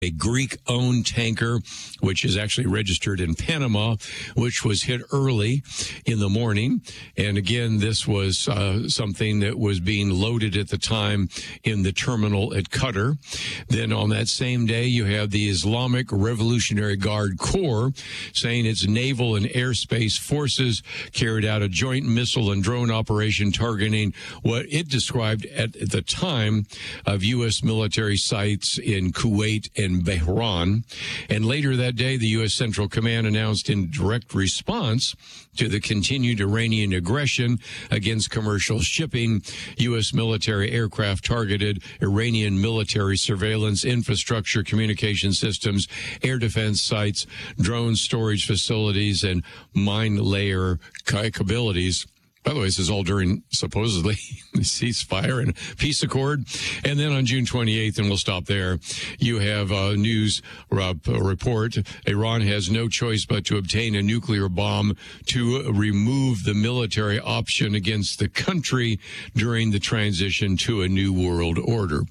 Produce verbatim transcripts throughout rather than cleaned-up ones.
a Greek-owned tanker, which is actually registered in Panama, which was hit early in the morning. And again, this was uh, something that was being loaded at the time in the terminal at Qatar. Then on that same day, you have the Islamic Revolutionary Guard Corps saying its naval and airspace forces carried out a joint missile and drone operation targeting what it described at the time of U S military sites in Kuwait and Bahrain. And later that day, the U S Central Command announced in direct response to the continued Iranian aggression against commercial shipping, U S military aircraft targeted Iranian military surveillance infrastructure, communication systems, air defense sites, drone storage facilities, and mine layer capabilities. By the way, this is all during supposedly the ceasefire and peace accord. And then on June twenty-eighth, and we'll stop there, you have a news uh, report. Iran has no choice but to obtain a nuclear bomb to remove the military option against the country during the transition to a new world order.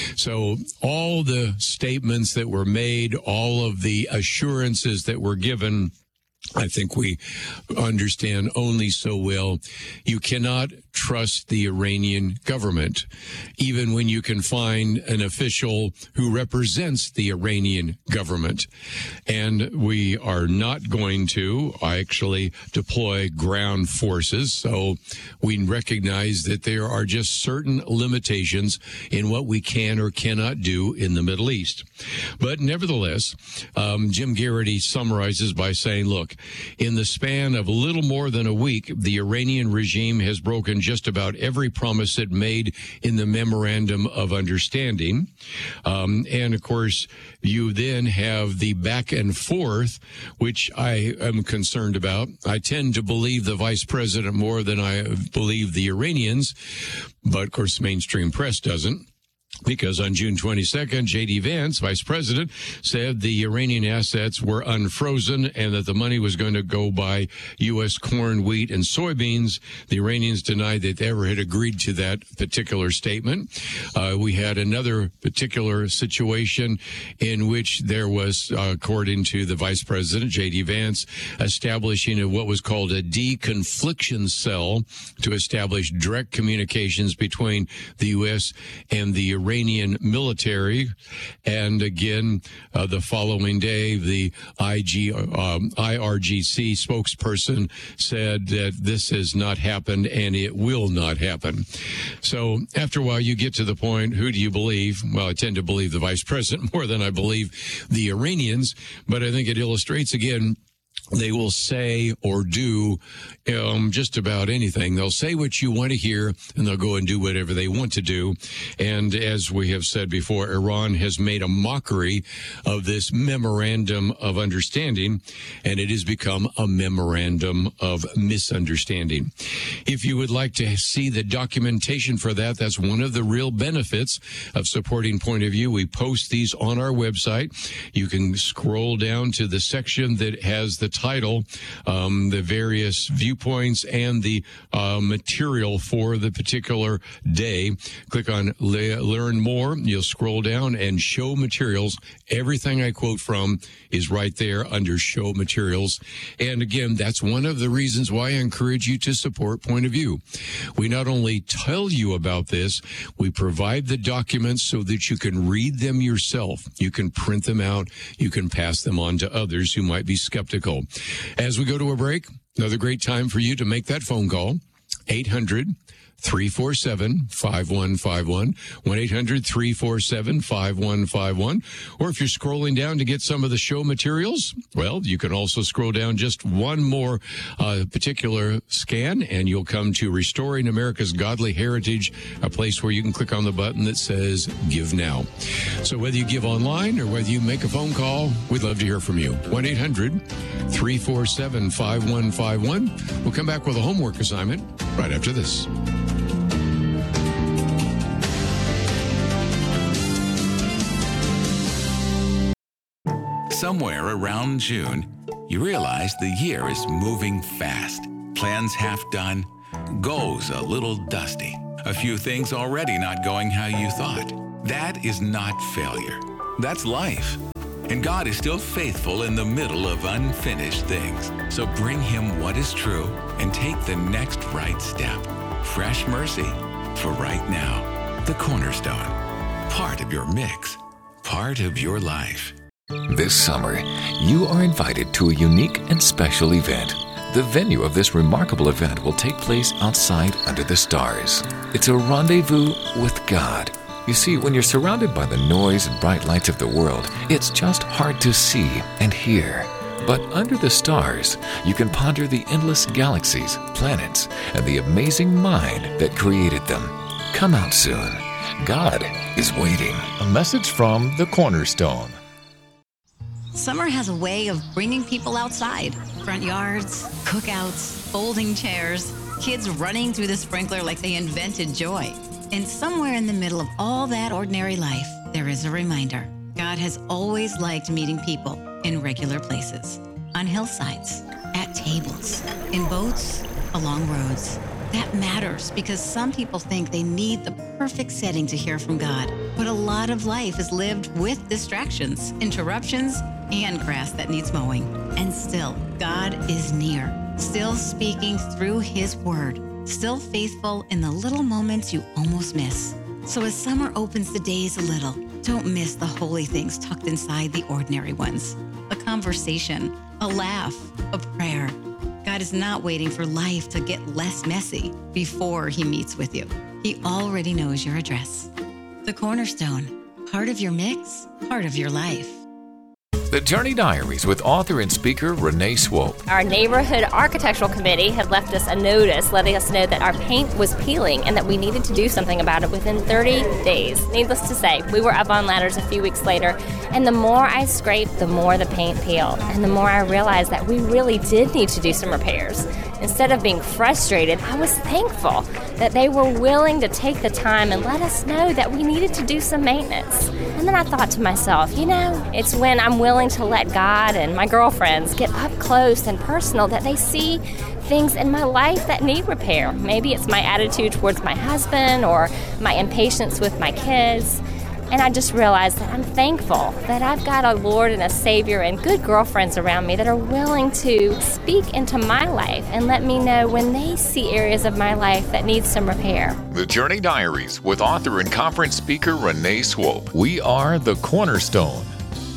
So all the statements that were made, all of the assurances that were given, I think we understand only so well. You cannot trust the Iranian government, even when you can find an official who represents the Iranian government. And we are not going to actually deploy ground forces. So we recognize that there are just certain limitations in what we can or cannot do in the Middle East. But nevertheless, um, Jim Garrity summarizes by saying, look, in the span of a little more than a week, the Iranian regime has broken just about every promise it made in the Memorandum of Understanding. Um, and, of course, you then have the back and forth, which I am concerned about. I tend to believe the vice president more than I believe the Iranians, but, of course, mainstream press doesn't. Because on June twenty-second, J D. Vance, vice president, said the Iranian assets were unfrozen and that the money was going to go buy U S corn, wheat, and soybeans. The Iranians denied that they ever had agreed to that particular statement. Uh, we had another particular situation in which there was, uh, according to the vice president, J D. Vance, establishing a, what was called a deconfliction cell to establish direct communications between the U S and the Iranian military. And again, uh, the following day, the I G, um, I R G C spokesperson said that this has not happened and it will not happen. So after a while, you get to the point, who do you believe? Well, I tend to believe the vice president more than I believe the Iranians, but I think it illustrates again, they will say or do um, just about anything. They'll say what you want to hear, and they'll go and do whatever they want to do. And as we have said before, Iran has made a mockery of this memorandum of understanding, and it has become a memorandum of misunderstanding. If you would like to see the documentation for that, that's one of the real benefits of supporting Point of View. We post these on our website. You can scroll down to the section that has the title, um, the various viewpoints, and the uh, material for the particular day. Click on le- Learn More. You'll scroll down and Show Materials. Everything I quote from is right there under Show Materials. And again, that's one of the reasons why I encourage you to support Point of View. We not only tell you about this, we provide the documents so that you can read them yourself. You can print them out. You can pass them on to others who might be skeptical. As we go to a break, another great time for you to make that phone call. eight hundred, three four seven, five one five one, one eight hundred, three four seven, five one five one. Or if you're scrolling down to get some of the show materials, well, you can also scroll down just one more uh, particular scan, and you'll come to Restoring America's Godly Heritage, a place where you can click on the button that says Give Now. So whether you give online or whether you make a phone call, we'd love to hear from you. one eight hundred, three four seven, five one five one. We'll come back with a homework assignment right after this. Somewhere around June, you realize the year is moving fast. Plans half done, goals a little dusty. A few things already not going how you thought. That is not failure. That's life. And God is still faithful in the middle of unfinished things. So bring him what is true and take the next right step. Fresh mercy for right now. The Cornerstone. Part of your mix. Part of your life. This summer, you are invited to a unique and special event. The venue of this remarkable event will take place outside under the stars. It's a rendezvous with God. You see, when you're surrounded by the noise and bright lights of the world, it's just hard to see and hear. But under the stars, you can ponder the endless galaxies, planets, and the amazing mind that created them. Come out soon. God is waiting. A message from the Cornerstone. Summer has a way of bringing people outside. Front yards, cookouts, folding chairs, kids running through the sprinkler like they invented joy. And somewhere in the middle of all that ordinary life, there is a reminder. God has always liked meeting people in regular places, on hillsides, at tables, in boats, along roads. That matters because some people think they need the perfect setting to hear from God. But a lot of life is lived with distractions, interruptions, and grass that needs mowing. And still, God is near, still speaking through his word, still faithful in the little moments you almost miss. So as summer opens the days a little, don't miss the holy things tucked inside the ordinary ones. A conversation, a laugh, a prayer. God is not waiting for life to get less messy before he meets with you. He already knows your address. The Cornerstone, part of your mix, part of your life. The Journey Diaries with author and speaker Renee Swope. Our neighborhood architectural committee had left us a notice letting us know that our paint was peeling and that we needed to do something about it within thirty days. Needless to say, we were up on ladders a few weeks later, and the more I scraped, the more the paint peeled, and the more I realized that we really did need to do some repairs. Instead of being frustrated, I was thankful that they were willing to take the time and let us know that we needed to do some maintenance. And then I thought to myself, you know, it's when I'm willing to let God and my girlfriends get up close and personal that they see things in my life that need repair. Maybe it's my attitude towards my husband or my impatience with my kids. And I just realized that I'm thankful that I've got a Lord and a Savior and good girlfriends around me that are willing to speak into my life and let me know when they see areas of my life that need some repair. The Journey Diaries with author and conference speaker Renee Swope. We are the Cornerstone.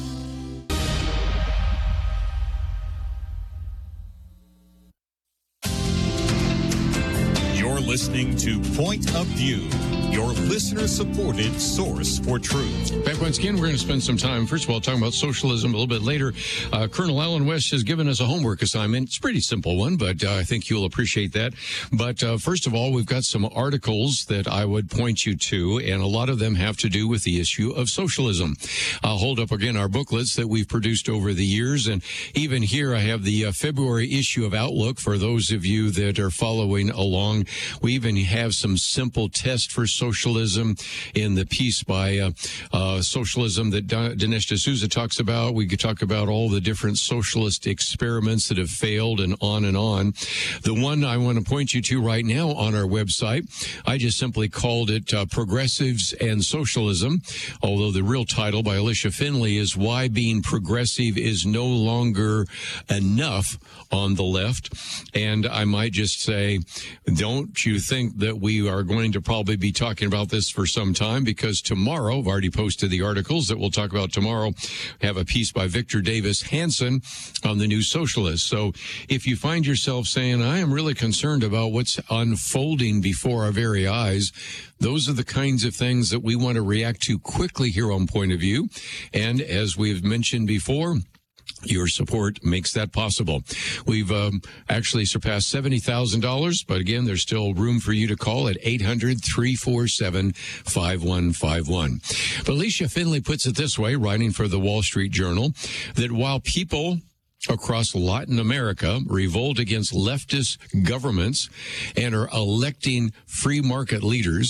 You're listening to Point of View, your listener-supported source for truth. Back once again, we're going to spend some time, first of all, talking about socialism a little bit later. Uh, Colonel Alan West has given us a homework assignment. It's a pretty simple one, but uh, I think you'll appreciate that. But uh, first of all, we've got some articles that I would point you to, and a lot of them have to do with the issue of socialism. I'll hold up again our booklets that we've produced over the years, and even here I have the uh, February issue of Outlook for those of you that are following along. We even have some simple tests for socialism in the piece by uh, uh, Socialism that Dinesh D'Souza talks about. We could talk about all the different socialist experiments that have failed and on and on. The one I want to point you to right now on our website, I just simply called it uh, Progressives and Socialism, although the real title by Alicia Finley is Why Being Progressive is No Longer Enough on the Left. And I might just say, don't you think that we are going to probably be talking about this for some time, because tomorrow, I've already posted the articles that we'll talk about tomorrow, have a piece by Victor Davis Hanson on the New Socialist. So if you find yourself saying, I am really concerned about what's unfolding before our very eyes, those are the kinds of things that we want to react to quickly here on Point of View. And as we've mentioned before, your support makes that possible. We've um, actually surpassed seventy thousand dollars, but again, there's still room for you to call at eight hundred, three four seven, five one five one. But Alicia Finley puts it this way, writing for the Wall Street Journal, that while people across Latin America revolt against leftist governments and are electing free market leaders,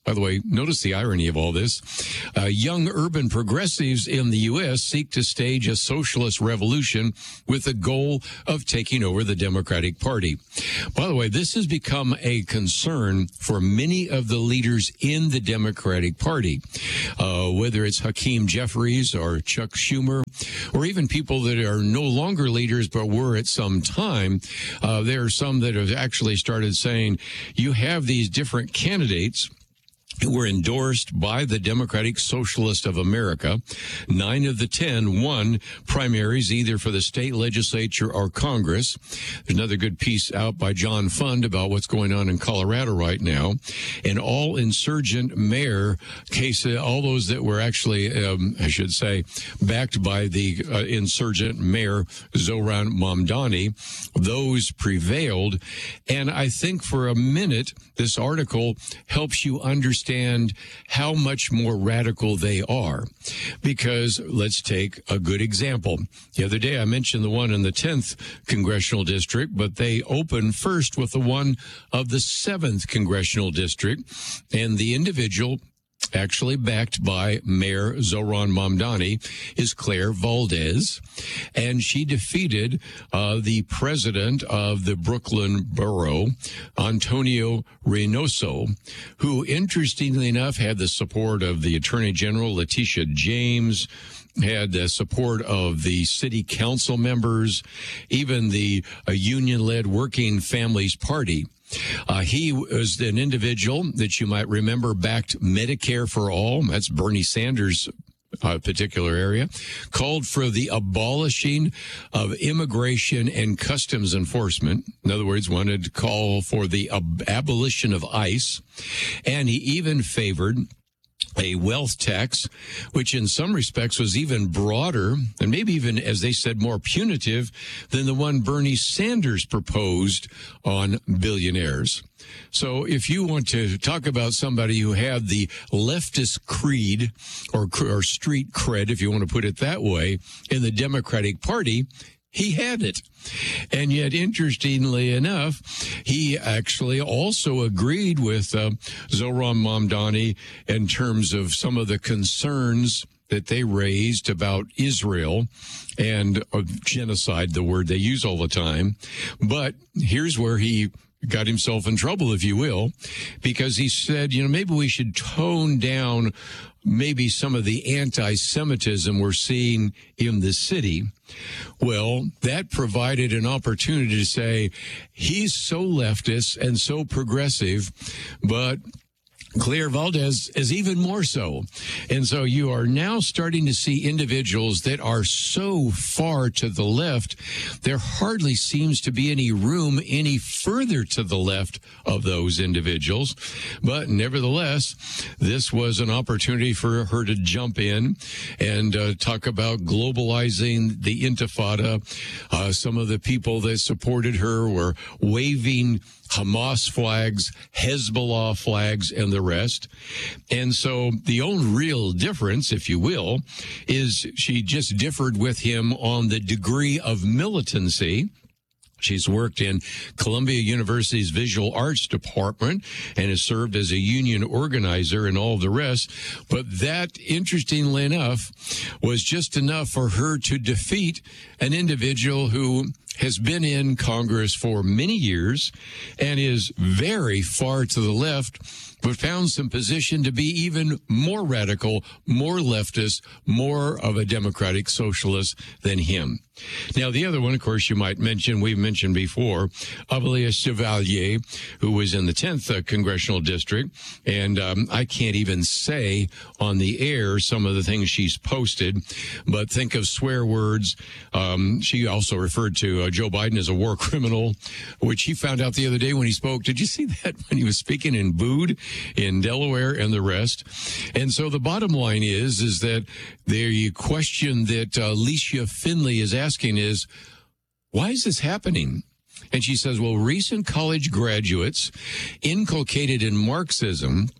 By the way, notice the irony of all this. Uh, young urban progressives in the U S seek to stage a socialist revolution with the goal of taking over the Democratic Party. By the way, this has become a concern for many of the leaders in the Democratic Party, uh, whether it's Hakeem Jeffries or Chuck Schumer, or even people that are no longer leaders but were at some time. Uh, there are some that have actually started saying, you have these different candidates who were endorsed by the Democratic Socialist of America. Nine of the ten won primaries either for the state legislature or Congress. There's another good piece out by John Fund about what's going on in Colorado right now. And all insurgent mayor cases, all those that were actually, um, I should say, backed by the uh, insurgent mayor Zoran Mamdani, those prevailed. And I think for a minute, this article helps you understand understand how much more radical they are. Because let's take a good example. The other day I mentioned the one in the tenth Congressional District, but they opened first with the one of the seventh Congressional District, and the individual actually backed by Mayor Zoran Mamdani is Claire Valdez, and she defeated uh, the president of the Brooklyn Borough, Antonio Reynoso, who, interestingly enough, had the support of the Attorney General, Letitia James, had the support of the city council members, even the uh, union-led Working Families Party. Uh, he was an individual that you might remember backed Medicare for All. That's Bernie Sanders' uh, particular area. Called for the abolishing of immigration and customs enforcement. In other words, wanted to call for the ab- abolition of ICE. And he even favored a wealth tax, which in some respects was even broader and maybe even, as they said, more punitive than the one Bernie Sanders proposed on billionaires. So if you want to talk about somebody who had the leftist creed or, or street cred, if you want to put it that way, in the Democratic Party, he had it. And yet, interestingly enough, he actually also agreed with uh, Zoran Mamdani in terms of some of the concerns that they raised about Israel and uh, genocide, the word they use all the time. But here's where he got himself in trouble, if you will, because he said, you know, maybe we should tone down maybe some of the anti-Semitism we're seeing in the city. Well, that provided an opportunity to say he's so leftist and so progressive, but Claire Valdez is even more so. And so you are now starting to see individuals that are so far to the left, there hardly seems to be any room any further to the left of those individuals. But nevertheless, this was an opportunity for her to jump in and uh, talk about globalizing the Intifada. Uh, some of the people that supported her were waving Hamas flags, Hezbollah flags, and the rest. And so the only real difference, if you will, is she just differed with him on the degree of militancy. She's worked in Columbia University's Visual Arts Department and has served as a union organizer and all the rest. But that, interestingly enough, was just enough for her to defeat an individual who has been in Congress for many years and is very far to the left, but found some position to be even more radical, more leftist, more of a democratic socialist than him. Now, the other one, of course, you might mention, we've mentioned before, Abelia Chevalier, who was in the tenth uh, Congressional District. And um, I can't even say on the air some of the things she's posted, but think of swear words. Um, she also referred to uh, Joe Biden as a war criminal, which he found out the other day when he spoke. Did you see that when he was speaking in Boone, in Delaware, and the rest? And so the bottom line is, is that the question that uh, Alicia Finley is asking is, why is this happening? And she says, well, recent college graduates inculcated in Marxism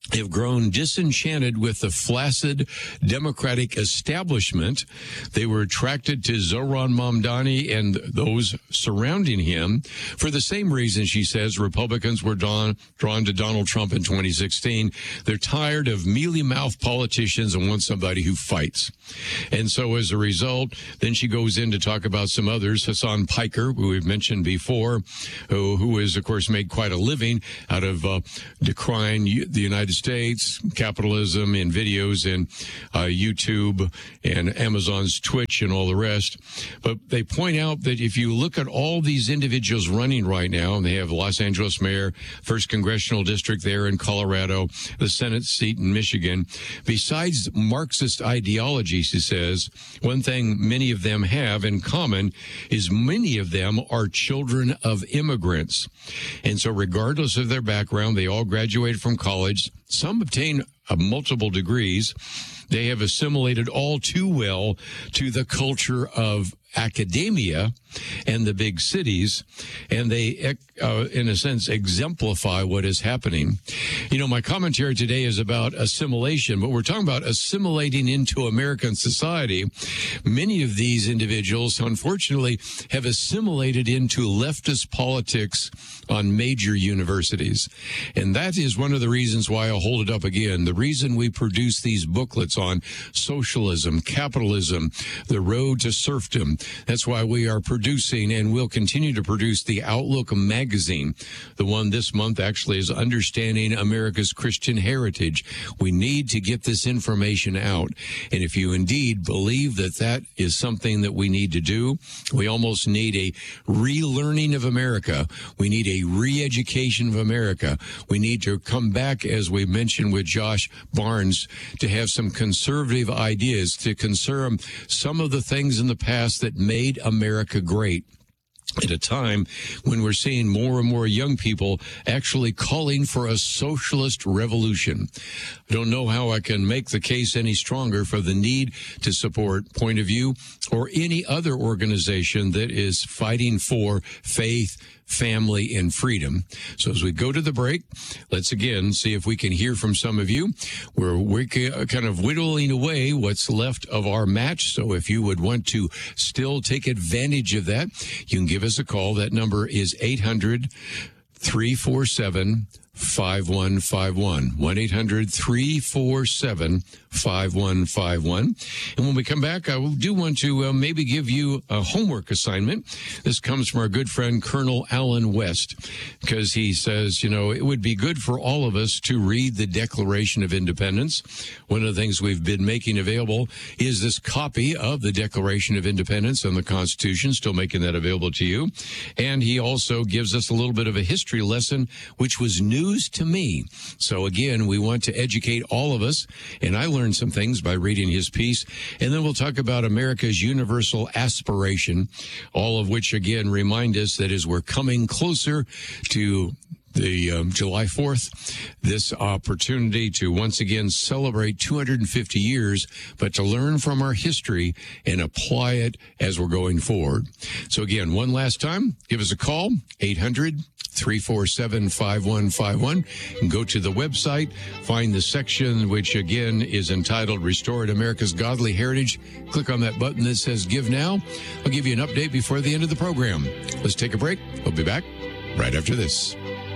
have grown disenchanted with the flaccid Democratic establishment. They were attracted to Zohran Mamdani and those surrounding him for the same reason, she says, Republicans were drawn, drawn to Donald Trump in twenty sixteen. They're tired of mealy-mouthed politicians and want somebody who fights. And so as a result, then she goes in to talk about some others. Hassan Piker, who we've mentioned before, who, who has, of course, made quite a living out of uh, decrying the United States, capitalism in videos and uh, YouTube and Amazon's Twitch and all the rest. But they point out that if you look at all these individuals running right now, and they have Los Angeles mayor, first congressional district there in Colorado, the Senate seat in Michigan, besides Marxist ideology, she says, one thing many of them have in common is many of them are children of immigrants. And so regardless of their background, they all graduated from college. Some obtain uh, multiple degrees. They have assimilated all too well to the culture of academia and the big cities, and they, uh, in a sense, exemplify what is happening. You know, my commentary today is about assimilation, but we're talking about assimilating into American society. Many of these individuals, unfortunately, have assimilated into leftist politics on major universities. And that is one of the reasons why I'll hold it up again. The reason we produce these booklets on socialism, capitalism, the road to serfdom. That's why we are producing and will continue to produce the Outlook magazine. The one this month actually is Understanding America's Christian Heritage. We need to get this information out. And if you indeed believe that that is something that we need to do, we almost need a relearning of America. We need a re-education of America. We need to come back, as we mentioned with Josh Barnes, to have some conservative ideas, to conserve some of the things in the past that made America great. At a time when we're seeing more and more young people actually calling for a socialist revolution. I don't know how I can make the case any stronger for the need to support Point of View or any other organization that is fighting for faith, family, and freedom. So as we go to the break, let's again see if we can hear from some of you. We're, we're kind of whittling away what's left of our match. So if you would want to still take advantage of that, you can give us a call. That number is eight hundred, three four seven, five one five one. one eight hundred, three four seven, five one five one. And when we come back, I do want to uh, maybe give you a homework assignment. This comes from our good friend, Colonel Alan West, because he says, you know, it would be good for all of us to read the Declaration of Independence. One of the things we've been making available is this copy of the Declaration of Independence and the Constitution, still making that available to you. And he also gives us a little bit of a history lesson, which was news to me. So again, we want to educate all of us, and I learned some things by reading his piece. And then we'll talk about America's universal aspiration, all of which, again, remind us that as we're coming closer to the um, July fourth, this opportunity to once again celebrate two hundred fifty years, but to learn from our history and apply it as we're going forward. So again, one last time, give us a call, eight hundred, three four seven, five one five one, and go to the website, find the section which again is entitled Restored America's Godly Heritage. Click on that button that says Give Now. I'll give you an update before the end of the program. Let's take a break. We'll be back right after this.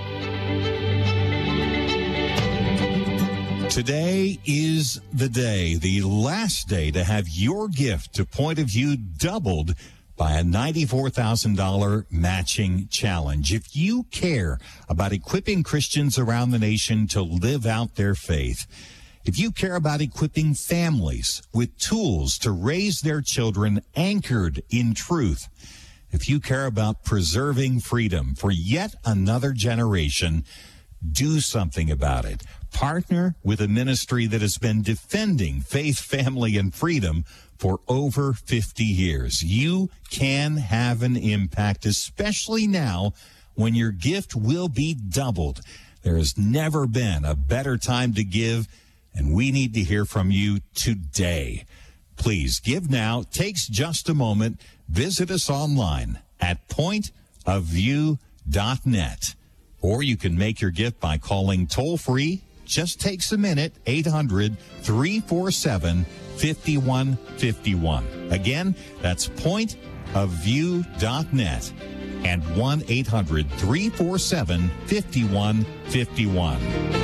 Today is the day, the last day to have your gift to Point of View doubled by a ninety-four thousand dollars matching challenge. If you care about equipping Christians around the nation to live out their faith, if you care about equipping families with tools to raise their children anchored in truth, if you care about preserving freedom for yet another generation, do something about it. Partner with a ministry that has been defending faith, family, and freedom for over fifty years. You can have an impact, especially now when your gift will be doubled. There has never been a better time to give, and we need to hear from you today. Please give now. Takes just a moment. Visit us online at point of view dot net. Or you can make your gift by calling toll-free just takes a minute. eight hundred, three four seven, five one five one. Again, that's point of view dot net and one eight hundred, three four seven, five one five one.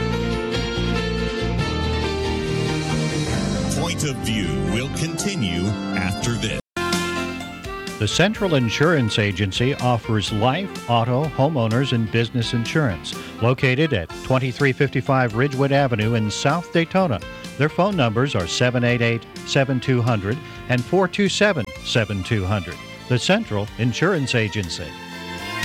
Point of View will continue after this. The Central Insurance Agency offers life, auto, homeowners, and business insurance. Located at twenty-three fifty-five Ridgewood Avenue in South Daytona. Their phone numbers are seven eight eight, seven two zero zero and four two seven, seven two zero zero. The Central Insurance Agency.